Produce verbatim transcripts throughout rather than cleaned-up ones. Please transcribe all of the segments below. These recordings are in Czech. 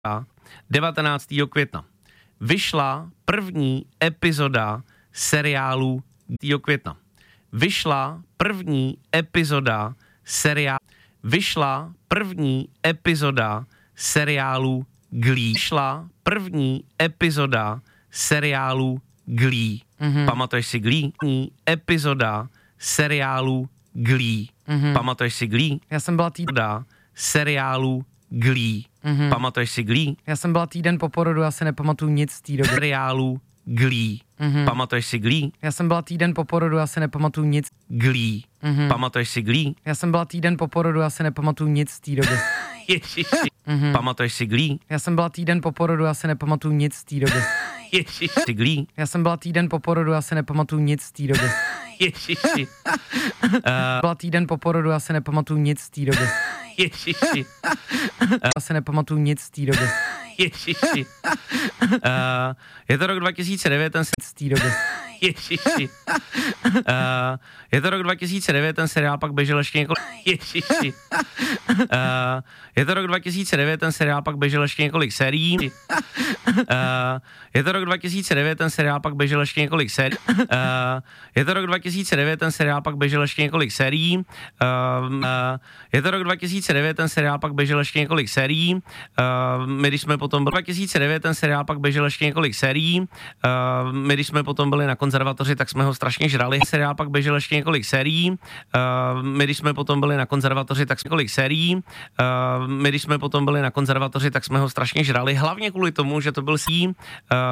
devatenáctého května vyšla první epizoda seriálu května. Vyšla první epizoda seriálu Vyšla první epizoda seriálu Glee. Vyšla první epizoda seriálu Glee. Mm-hmm. Pamatuješ si Glee? První epizoda seriálu Glee. Mm-hmm. Pamatuješ si Glee? Já jsem byla týden. Seriálu Glee. Mm-hmm. Pamatuješ si Glee? Já jsem byla týden po porodu, já si nepamatuju nic z té doby. Seriálu Glee. Mm-hmm. Pamatuješ si Glee? Já jsem byla týden po porodu, já si nepamatuju nic. Glee. Mm-hmm. Pamatuješ si Glee? Já jsem byla týden po porodu, já si nepamatuju nic z té doby. Ježiši. Mm-hmm. Pamatuješ si Glee? Já jsem byla týden po porodu, já si nepamatuju nic z té doby. Ježiši. Glee? Já jsem byla týden po porodu, já si nepamatuju nic z té doby. Ježiši. uh... Byla týden po porodu, já si nepamatuju nic z té doby. Ježiši. Uh... Já si nepamatuju nic z té doby. Ježiši. Uh... Je to rok dva tisíce devět, ten se... z té doby. Ježiši. Uh... Je to rok dva tisíce devět, ten seriál pak běžel ještě několik... Ježiši. Uh... Je to rok dva tisíce devět, ten seriál pak běžel ještě několik sérií. Uh... Je to rok dva tisíce devět, ten seriál pak běžel ještě několik sérií. Uh... Je to rok dva tisíce devět, ten seriál pak běžel ještě několik sérií. Uh... Je to rok dva tisíce devět, ten seriál pak běžel ještě několik sérií. Uh... My když jsme potom byli... dva tisíce devět, ten seriál pak běžel ještě několik sérií. Uh... My když jsme potom byli na konzervatoři, tak jsme ho strašně žrali. Seriál pak běžel ještě několik sérií. Uh, my když jsme potom byli na konzervatoři, tak jsme několik sérií. Uh, my když jsme potom byli na konzervatoři, tak jsme ho strašně žrali. Hlavně kvůli tomu, že to byl sí. Uh,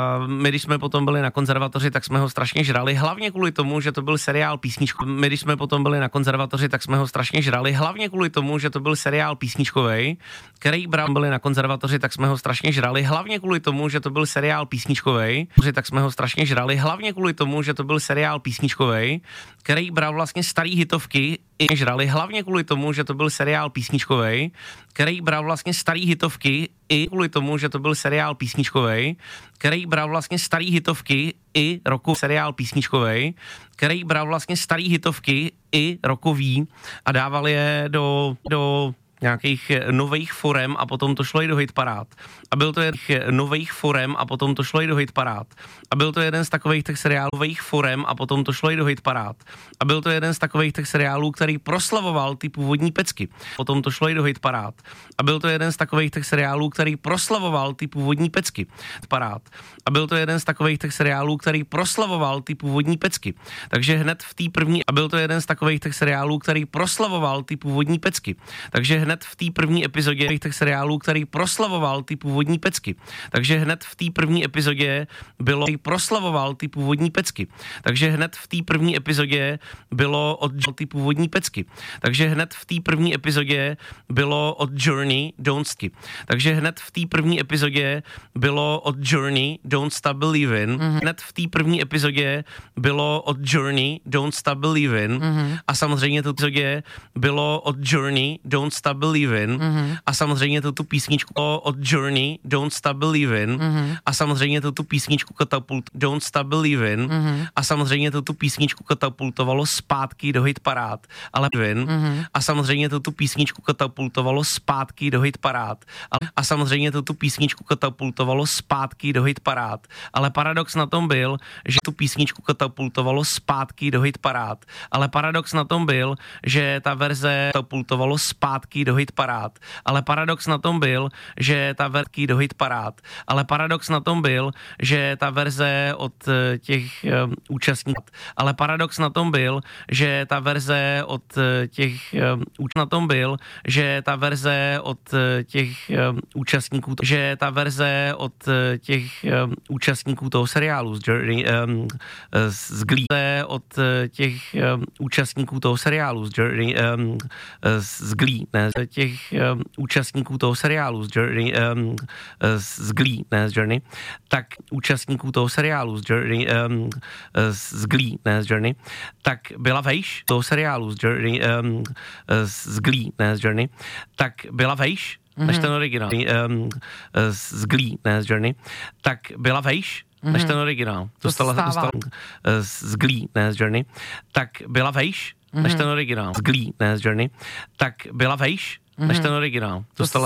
my když jsme potom byli na konzervatoři, tak jsme ho strašně žrali. Hlavně kvůli tomu, že to byl seriál písničko. My když jsme potom byli na konzervatoři, tak jsme ho strašně žrali. Hlavně kvůli tomu, že to byl seriál písničkovej, který bral byli na konzervatoři, tak jsme ho strašně žrali. Hlavně kvůli tomu, že to byl seriál písničkovej, tak jsme ho strašně žrali. Hlavně kvůli tomu, že to byl seriál písničkovej, který bral vlastně starý hitovky i žrali. Hlavně kvůli tomu, že to byl seriál písničkovej, který bral vlastně starý hitovky i kvůli tomu, že to byl seriál písničkovej, který bral vlastně starý hitovky i roku seriál písničkovej, který bral vlastně starý hitovky i rokový a dával je do, do nějakých nových forem a potom to šlo i do hitparád. A byl to jeden z nových forem a potom to šlo i do hitparád. A byl to jeden z takových těch seriálových forem a potom to šlo i do hitparád. A byl to jeden z takových těch seriálů, který proslavoval ty původní pecky. Potom to šlo i do hitparád. A byl to jeden z takových těch seriálů, který proslavoval ty původní pecky. Parád. A byl to jeden z takových těch seriálů, který proslavoval ty původní pecky. Takže hned v té první a byl to jeden z takových těch seriálů, který proslavoval ty původní pecky. Takže hned v té první epizodě těch seriálů, který proslavoval ty původní pecky. Takže hned v té první epizodě bylo proslavoval ty původní pecky. Takže hned v té první epizodě bylo od ty původní pecky. Takže hned v té první epizodě bylo od Journey Don't Skip. Takže hned v té první epizodě bylo od Journey Don't Stop Believin. Mm-hmm. Hned v té první epizodě bylo od Journey Don't Stop Believin. Mm-hmm. A samozřejmě to epizodě bylo od Journey Don't Stop Believin. Mm-hmm. A samozřejmě to tu písničku od Journey Don't Stop Believin. Mm-hmm. A samozřejmě to tu písničku katapult Don't Stop Believin. Mm-hmm. A samozřejmě to tu písničku katapultovalo zpátky do hitparád. Ale mm-hmm. A samozřejmě to tu písničku katapultovalo zpátky do hitparád. A samozřejmě to tu písničku katapultovalo zpátky do hitparád. Ale paradox na tom byl, že tu písničku katapultovalo zpátky do hitparád. Ale paradox na tom byl, že ta verze katapultovalo zpátky do hitparád. Ale paradox na tom byl, že ta verze do hitparád. Ale paradox na tom byl, že ta verze od těch um, účastníků. Ale paradox na tom byl, že ta verze od těch um, na tom byl, že ta verze od těch um, účastníků, že ta verze od těch um, účastníků toho seriálu z Journey, um, z Glee, od těch um, účastníků toho seriálu z Journey, um, z Glee, ne, z těch um, účastníků toho seriálu z Journey, um, z Glee, ne, z Journey, tak účastníků toho seriálu z Journey, um, z Glee, ne, z Journey, tak byla vejš toho seriálu z Journey, um, z Glee, ne, z Journey, tak byla vejš než ten originál, um, z Glee, ne, z Journey, tak byla vejš než ten originál. Dostala, dostala z Glee, ne, z Journey, tak byla vejš než ten originál. Z Glee, ne, z Journey, tak byla vejš než ten originál. Dostala